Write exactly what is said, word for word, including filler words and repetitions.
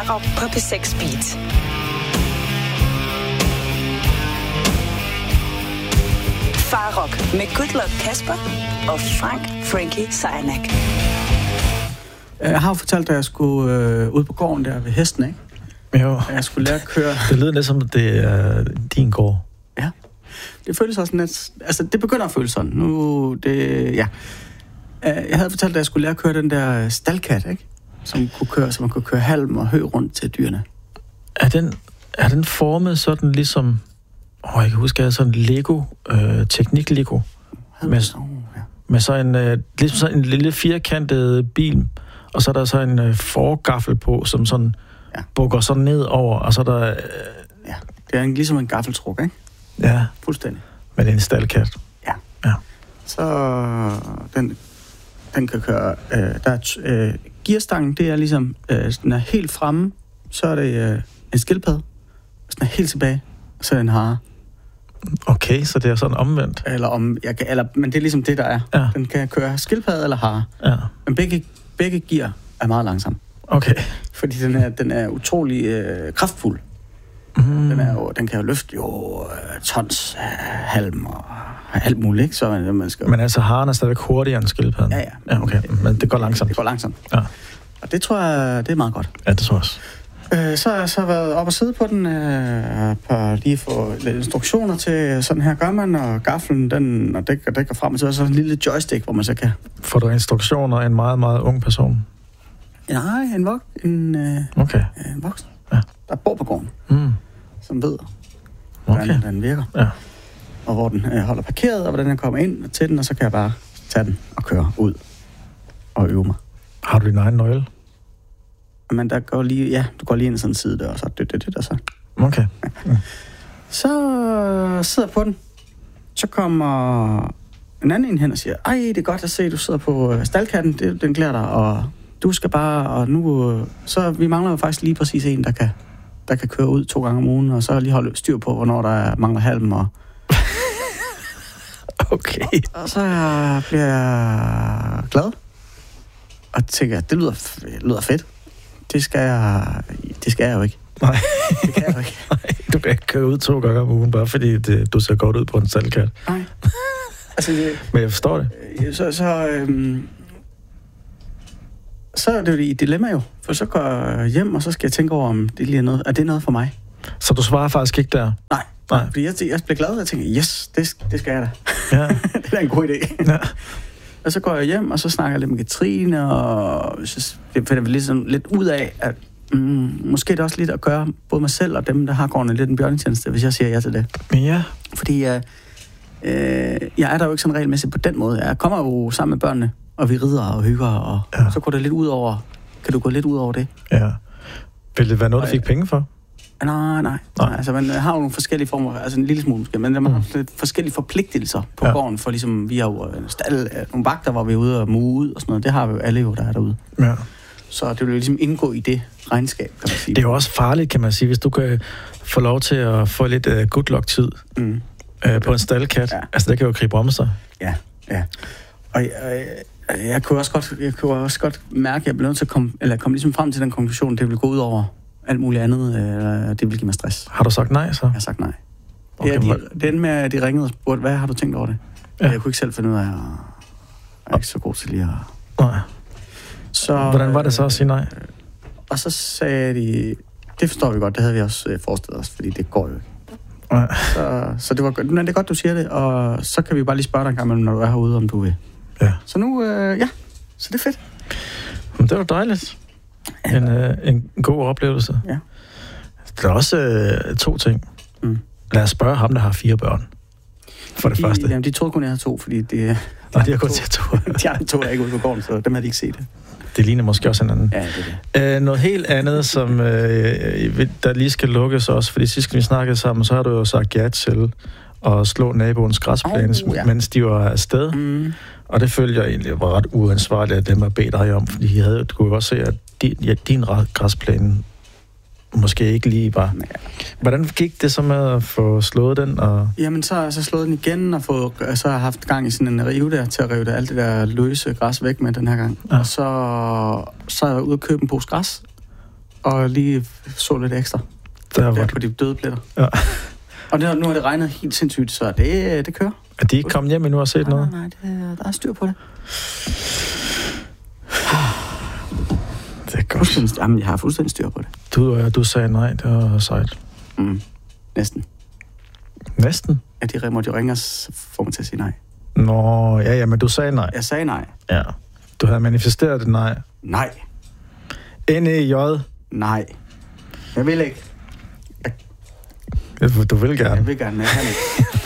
Farok på P seks Beat. Farok med Good Luck Kasper og Frank Frankie Sejnak. Jeg har jo fortalt, at jeg skulle øh, ud på gården der ved hesten, ikke? Jo. Jeg skulle lære at køre... Det lyder lidt som, det er din gård. Ja. Det føles også lidt... Altså, det begynder at føles sådan. Nu, det... Ja. Jeg havde fortalt, at jeg skulle lære at køre den der staldkat, ikke? Som kunne køre, så man kunne køre halm og hø rundt til dyrene. Er den, er den formet sådan ligesom... Åh, jeg kan huske, at jeg sådan Lego, øh, teknik-Lego. Med, oh, ja. med så en, øh, ligesom sådan en lille firkantet bil, og så er der så en øh, forgaffel på, som sådan ja. bukker sådan ned over, og så er der... Øh, ja, det er en, ligesom en gaffeltruk, ikke? Ja. Fuldstændig. Men det er en staldkat. Ja. Ja. Så den, den kan køre... Øh, der er øh, gearstangen, det er ligesom... Øh, den er helt fremme, så er det øh, en skildpadde. Hvis den er helt tilbage, så er det en hare. Okay, så det er sådan omvendt. Eller om, jeg kan, eller, men det er ligesom det, der er. Ja. Den kan køre skildpadde eller hare. Ja. Men begge, begge gear er meget langsomme. Okay. Fordi den er, den er utrolig øh, kraftfuld. Mm. Den, er jo, den kan jo løfte jo øh, tons af halm og alt muligt, ikke? Så man skal... Men altså, haren er stadigvæk hurtigere end skildpadden? Ja, ja. Ja, okay. Men det går langsomt? Det går langsomt. Ja. Og det tror jeg, det er meget godt. Ja, det tror jeg også. Øh, så har jeg så været op og sidde på den, øh, på lige få lidt instruktioner til, sådan her gør man, og gaflen, den, og dækker, dækker frem, og så er sådan en lille joystick, hvor man så kan... Får du instruktioner af en meget, meget ung person? Nej, en, vok, en, øh, okay. en voksen, ja. der bor på gården, mm. som ved, hvordan okay. den virker, ja. og hvor den øh, holder parkeret, og hvordan jeg kommer ind til den, og så kan jeg bare tage den og køre ud og øve mig. Har du din egen nøgle? Men der går lige, ja, du går lige ind i sådan en side der, og så det, det, det, og så. Okay. Mm. Så sidder jeg på den. Så kommer en anden en hen og siger, ej, det er godt at se, du sidder på staldkatten, det, den klæder dig, og du skal bare, og nu, så vi mangler jo faktisk lige præcis en, der kan, der kan køre ud to gange om ugen, og så lige holde styr på, hvornår der mangler halm, og... okay. Og, og så bliver jeg glad, og tænker, det lyder, lyder fedt. Det skal jeg, det skal jeg jo ikke. Nej. Det kan jeg jo ikke. Nej, du kan ikke køre ud to gange om ugen, bare fordi det, du ser godt ud på en staldkat. Nej. Altså, det, men jeg forstår det. Så, så, øhm, så er det jo et dilemma jo. For så går jeg hjem, og så skal jeg tænke over, om det lige er noget. Er det noget for mig? Så du svarer faktisk ikke der? Nej. Nej. Fordi jeg, jeg bliver glad, og jeg tænker, yes, det, det skal jeg da. Ja. Det er en god idé. Ja. Og så går jeg hjem, og så snakker jeg lidt med Katrine, og så finder vi ligesom lidt ud af, at mm, måske er det også lidt at gøre både mig selv og dem, der har gården, lidt en bjørnetjeneste, hvis jeg siger ja til det. Ja. Fordi øh, øh, jeg er der jo ikke sådan regelmæssigt på den måde. Jeg kommer jo sammen med børnene, og vi rider og hygger, og ja. Så går det lidt ud over... Kan du gå lidt ud over det? Ja. Vil det være noget, du fik penge for? Nej, nej. nej. Altså, man har jo nogle forskellige former, altså en lille smule måske, men man har mm. lidt forskellige forpligtelser på ja. gården, for ligesom, vi har jo en stald, nogle vagter, hvor vi er ude og muge ud og sådan noget. Det har vi jo alle jo, der er derude. Ja. Så det vil jo ligesom indgå i det regnskab, kan man sige. Det er jo også farligt, kan man sige, hvis du kan få lov til at få lidt uh, good luck-tid mm. uh, på en staldkat. Ja. Altså, det kan jo gribe om sig. Ja, ja. Og jeg, jeg, jeg kunne også godt, jeg kunne også godt mærke, at jeg blev nødt til at komme, eller komme ligesom frem til den konklusion, det vil gå ud over alt muligt andet, øh, det vil give mig stress. Har du sagt nej, så? Jeg har sagt nej. Okay, det er de, den med, at de ringede og spurgte, hvad har du tænkt over det? Ja. Jeg kunne ikke selv finde ud af, at jeg er ikke så god til lige at... Nej. Så, hvordan var det så at sige nej? Øh, og så sagde de, det forstår vi godt, det havde vi også øh, forestillet os, fordi det går jo ikke. Nej. Så, så det var godt, men det er godt, du siger det, og så kan vi bare lige spørge dig en gang, når du er herude, om du vil. Ja. Så nu, øh, ja, så det er fedt. Men det var dejligt. En, øh, en god oplevelse. Ja. Der er også øh, to ting. Mm. Lad os spørge ham, der har fire børn. For det de, første. Jamen, de troede kun, jeg havde to, fordi det... Nej, de har kun til to. De andre to er ikke ude på gården, så dem havde de ikke set det. Det ligner måske også en anden. Ja, det er det. Øh, noget helt andet, som øh, der lige skal lukkes også, fordi sidst vi snakkede sammen, så har du jo sagt ja til at slå naboens græsplæne, oh, ja. mens de var afsted. Mm. Og det følger jeg egentlig var ret uansvarligt af dem at bede dig om, fordi de havde, du kunne jo også se, at din, ja, din græsplæne måske ikke lige var. Ja. Hvordan gik det så med at få slået den? Og... Jamen, så har jeg så slået den igen, og få, så har jeg haft gang i sådan en rive der, til at rive det, alt det der løse græs væk med den her gang. Ja. Og så, så er jeg ude og købe en pose græs, og lige så lidt ekstra. Der var der på de døde pletter. Ja. Og det, nu har det regnet helt sindssygt, så det, det kører. Er de ikke kommet hjem endnu og set nej, noget? Nej, nej, det, der er styr på det. Det er godt. Jamen, jeg har fuldstændig styr på det. Du, du sagde nej, det var sejt. Mm, næsten. Næsten? Ja, de remmer, de ringer, så får man til at sige nej. Nå, ja, ja, men du sagde nej. Jeg sagde nej. Ja. Du havde manifesteret det nej. Nej. N E J. Nej. Jeg vil ikke. Jeg, du vil gerne. Jeg vil gerne, men jeg kan ikke.